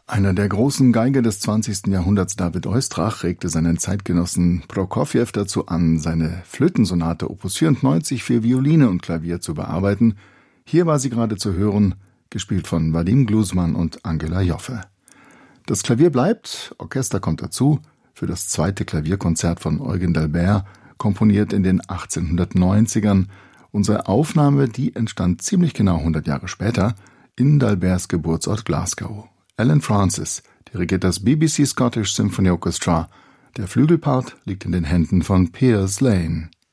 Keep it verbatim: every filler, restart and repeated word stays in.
Einer der großen Geiger des zwanzigsten Jahrhunderts, David Oistrakh, regte seinen Zeitgenossen Prokofjew dazu an, seine Flötensonate Opus vierundneunzig für Violine und Klavier zu bearbeiten. Hier war sie gerade zu hören, gespielt von Vadim Gluzman und Angela Joffe. Das Klavier bleibt, Orchester kommt dazu, für das zweite Klavierkonzert von Eugen d'Albert, komponiert in den achtzehnhundertneunzigern. Unsere Aufnahme, die entstand ziemlich genau hundert Jahre später, in d'Alberts Geburtsort Glasgow. Alan Francis dirigiert das B B C Scottish Symphony Orchestra. Der Flügelpart liegt in den Händen von Piers Lane.